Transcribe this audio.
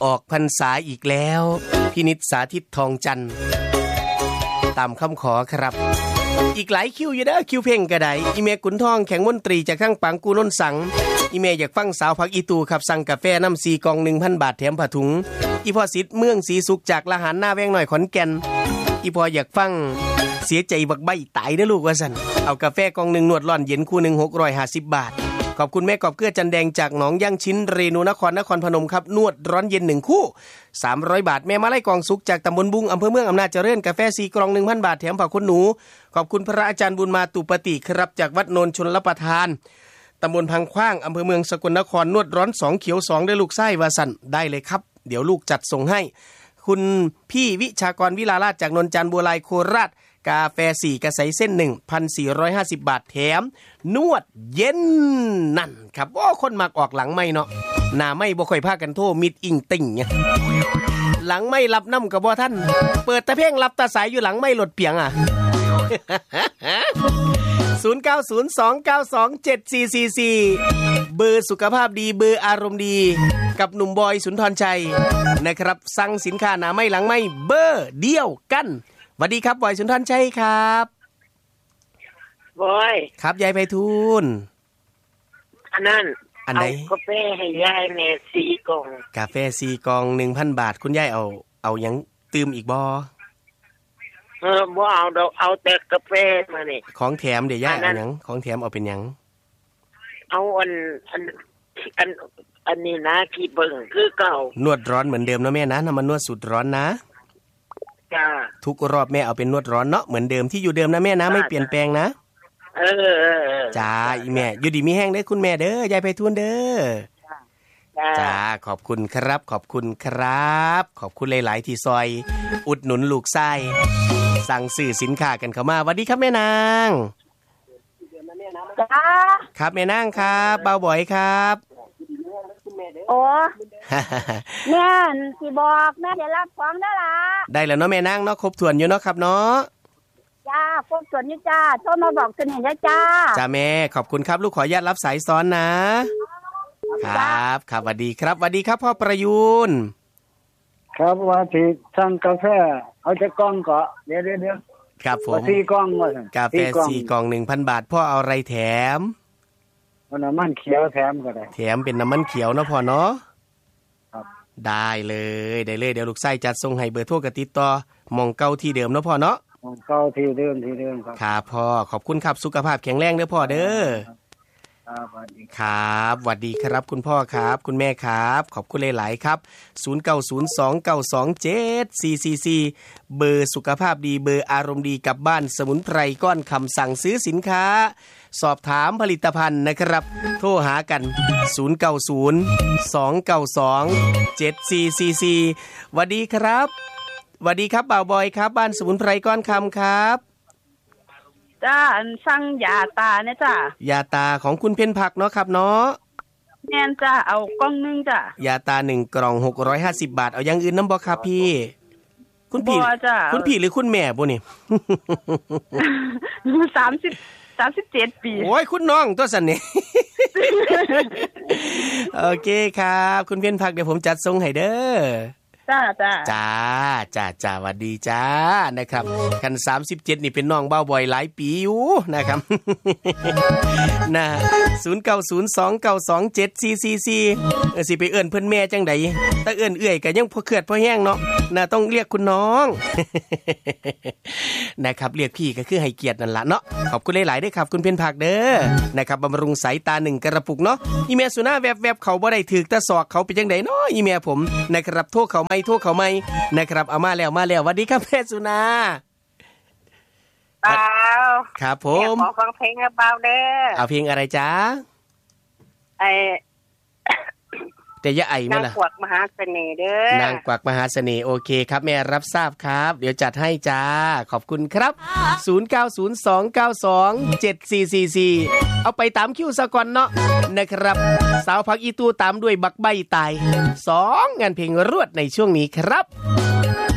ออกพรรษาอีกแล้วพินิจสาธิตทองจันทร์ตามคำขอครับอีกหลายคิวอยู่เด้อคิวเพ่งกระไดอีเมกุนทองแข็งมนตรีจากข้างปังกูน้นสังอีเมอยากฟังสาวพักอีตูขับสั่งกาแฟน้ำ4 กล่อง 1,000 บาทแถมผ้าถุงอีพอสิทธิ์เมืองศรีสุขจากละหารหน้าแวงหน่อยขอนแก่นอีพออยากฟังเสียใจบักใบตายเด้อลูกว่าซั่นเอากาแฟกล่อง1นวดร้อนเย็นคู่นึง650 บาทขอบคุณแม่กอบเกลือจันแดงจากหนองย่างชิ้นเรนูนครพนมครับนวดร้อนเย็น1คู่300 บาทแม่มาไล่กองสุกจากตำบลบุงอำเภอเมืองอำนาจเจริญกาแฟ4 กล่อง 1,000 บาทแถมผ้าขนหนูขอบคุณพระอาจารย์บุญมาตุปติครับจากวัดโนนชลประทานตำบลพังขว้างอำเภอเมืองสกลนครนวดร้อน2เขียว2ได้ลูกไส้วาสันได้เลยครับเดี๋ยวลูกจัดส่งให้คุณพี่วิชากรวิลาราชจากนนจันทร์บัวลายโคราชกาแฟ4กระใสเส้น 1,450 บาทแถมนวดเย็นนั่นครับโอ้คนมักออกหลังไม่เนาะหน้าไม่บ่ค่อยพากันโทรมิดอิงติ่งเนี่ยหลังไม่รับน้ำกับบ่ท่านเปิดตะเพ่งรับตาสายอยู่หลังไม่หลดเปียงอ่ะ 0902927444 เบอร์สุขภาพดีเบอร์อารมณ์ดีกับหนุ่มบอยสุนทรชัยนะครับสั่งสินค้าหน้าไม่หลังไม่เบอร์เดียวกันสวัสดีครับบอยสุนทรชัยครับบอยครับยายไพฑูรย์อันนั้นอันไหนกาแฟให้ยายแม่4 กล่องกาแฟ4 กล่อง 1,000 บาทคุณยายเอาหยังตืมอีกบ่บ่เอาดอกเอาแต่กาแฟมานี่ของแถมเดี๋ยวยายเอาหยังของแถมเอาเป็นหยังเอาอันนี้นะขี้เบิ่งคือเก่านวดร้อนเหมือนเดิมนะแม่นะน้ำมันนวดสุดร้อนนะจ้าทุกรอบแม่เอาเป็นนวดร้อนเนาะเหมือนเดิมที่อยู่เดิมนะแม่นะไม่เปลี่ยนแปลงนะจ้าอีแม่อยู่ดีมีแห้งเด้อคุณแม่เด้อยายไพฑูรย์เด้อจ้าขอบคุณครับขอบคุณครับขอบคุณหลายๆที่ซอยอุดหนุนลูกไส้สั่งซื้อสินค้ากันเข้ามาสวัสดีครับแม่นางจ้าครับแม่นางครับเบาบ่อยครับโอ้แม่สิบอกแม่จะรับของได้ล่ะได้แล้วเนาะแม่นางเนาะครบถ้วนอยู่เนาะครับเนาะจ้าครบถ้วนอยู่จ้าโทรมาบอกเสนอจ้าจ้าแม่ขอบคุณครับลูกขออนุญาตรับสายซ้อนนะครับครับสวัสดีครับสวัสดีครับพ่อประยูนครับว่าที่สั่งกาแฟเอาจะกล่องก็เดี๋ยวครับผม 4 กล่องว่ากาแฟ4 กล่อง 1,000 บาทพ่อเอาอะไรแถมน้ำมันเขียวแถมก็ได้แถมเป็นน้ำมันเขียวเนาะพ่อเนาะครับได้เลยเดี๋ยวลูกไส้จัดส่งให้เบอร์โทรกับติดต่อมองเก่าที่เดิมเนาะพ่อเนาะมองเก่าที่เดิมครับครับพ่อขอบคุณครับสุขภาพแข็งแรงเด้อพ่อเด้อครับสวัสดีครับคุณพ่อครับคุณแม่ครับขอบคุณหลายๆครับ0902927444เบอร์สุขภาพดีเบอร์อารมณ์ดีกับบ้านสมุนไพรก้อนคำสั่งซื้อสินค้าสอบถามผลิตภัณฑ์นะครับโทรหากัน0902927444สวัสดีครับสวัสดีครับบ่าวบอยครับบ้านสมุนไพรก้อนคำครับจ้าสั่งยาตาเนี่ยจ้ายาตาของคุณเพ็ญผักเนาะครับเนาะแม่นจ้าเอากล่องนึงจ้ายาตา1 กล่อง650 บาทเอาอย่างอื่นนำบ่ครับพี่คุณพี่หรือคุณแม่บ่นี่ 37 ปีโอ้ยคุณน้องตัวสั่นนี่ โอเคครับคุณเพ็ญผักเดี๋ยวผมจัดส่งให้เด้อจ้าสวัสดีจ้านะครับคัน37นี่เป็นน้องเบ้าบ่อยหลายปีอยู่นะครับนะ0902927444สิไปเอิ้นเพิ่นแม่จังได๋แต่เอิ้นเอื้อยก็ยังพอเขือดพอแห้งเนาะน่ะต้องเรียกคุณน้องนะครับเรียกพี่ก็คือให้เกียรตินั่นล่ะเนาะขอบคุณหลายๆเด้อครับคุณเพ็ญผักเด้อนะครับบำรุงสายตา1 กระปุกเนาะอีแม่สุนาแวบๆเขาบ่ได้ถึกตะศอกเขาเป็นจังได๋เนาะอีแม่ผมนะครับโทรเขาไม่นะครับเอามาแล้วสวัสดีครับแม่สุนาเปล่าครับผมขอฟังเพลงเปล่าเด้อเอาเพลงอะไรจ๊ะแต่อย่าไอมั้ยล่ะนางกวักมหาเสน่ห์เด้อนางกวักมหาเสน่ห์โอเคครับแม่รับทราบครับเดี๋ยวจัดให้จ้าขอบคุณครับ0902927444เอาไปตามคิวซะก่อนเนาะนะครับสาวพักอีตูตามด้วยบักใบตาย2งานเพลงรวดในช่วงนี้ครับ